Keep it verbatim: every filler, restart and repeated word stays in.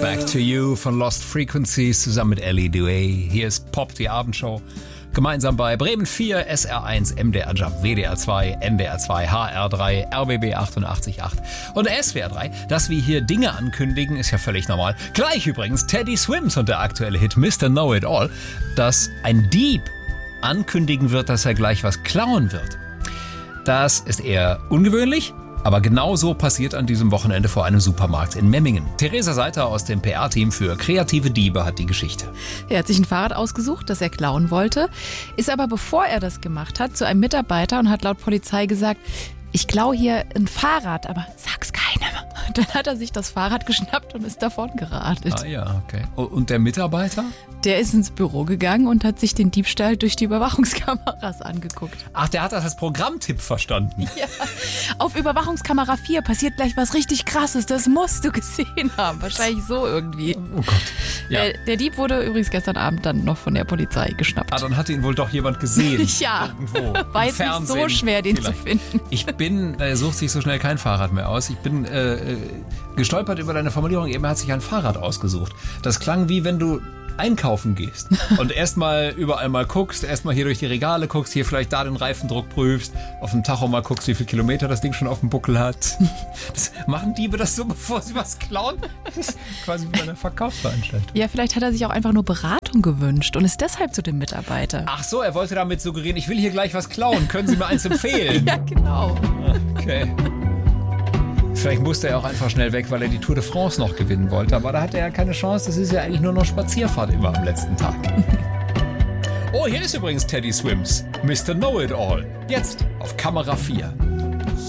Back to You von Lost Frequencies zusammen mit Ellie Duay. Hier ist Pop, die Abendshow. Gemeinsam bei Bremen vier, S R eins, M D R Jump, W D R zwei, N D R zwei, H R drei, R B B achtundachtzig Komma acht und S W R drei. Dass wir hier Dinge ankündigen, ist ja völlig normal. Gleich übrigens Teddy Swims und der aktuelle Hit Mister Know-It-All, dass ein Dieb ankündigen wird, dass er gleich was klauen wird. Das ist eher ungewöhnlich. Aber genau so passiert an diesem Wochenende vor einem Supermarkt in Memmingen. Theresa Seiter aus dem P R-Team für kreative Diebe hat die Geschichte. Er hat sich ein Fahrrad ausgesucht, das er klauen wollte, ist aber, bevor er das gemacht hat, zu einem Mitarbeiter und hat laut Polizei gesagt, ich klaue hier ein Fahrrad, aber sag's keinem. Dann hat er sich das Fahrrad geschnappt und ist davon geradelt. Ah ja, okay. Und der Mitarbeiter? Der ist ins Büro gegangen und hat sich den Diebstahl durch die Überwachungskameras angeguckt. Ach, der hat das als Programmtipp verstanden. Ja, auf Überwachungskamera vier passiert gleich was richtig Krasses. Das musst du gesehen haben. Wahrscheinlich so irgendwie. Oh Gott. Ja. Der, der Dieb wurde übrigens gestern Abend dann noch von der Polizei geschnappt. Ah, dann hat ihn wohl doch jemand gesehen. Ja, irgendwo. war jetzt nicht so schwer, den vielleicht zu finden. Ich bin, er sucht sich so schnell kein Fahrrad mehr aus. Ich bin äh, gestolpert über deine Formulierung, eben er hat sich ein Fahrrad ausgesucht. Das klang wie wenn du einkaufen gehst und erstmal überall mal guckst, erstmal hier durch die Regale guckst, hier vielleicht da den Reifendruck prüfst, auf dem Tacho mal guckst, wie viele Kilometer das Ding schon auf dem Buckel hat. Das, machen Diebe das so, bevor sie was klauen? Das ist quasi wie bei einer Verkaufsveranstaltung. Ja, vielleicht hat er sich auch einfach nur Beratung gewünscht und ist deshalb zu dem Mitarbeiter. Ach so, er wollte damit suggerieren, ich will hier gleich was klauen, können Sie mir eins empfehlen? Ja, genau. Okay. Vielleicht musste er auch einfach schnell weg, weil er die Tour de France noch gewinnen wollte. Aber da hatte er ja keine Chance. Das ist ja eigentlich nur noch Spazierfahrt immer am letzten Tag. Oh, hier ist übrigens Teddy Swims. Mister Know-It-All. Jetzt auf Kamera vier.